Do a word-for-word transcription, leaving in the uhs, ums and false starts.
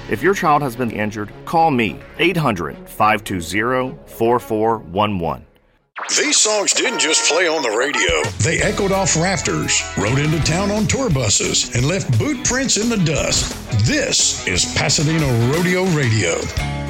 If your child has been injured, call me, eight hundred, five two zero, four four one one. These songs didn't just play on the radio. They echoed off rafters, rode into town on tour buses, and left boot prints in the dust. This is Pasadena Rodeo Radio.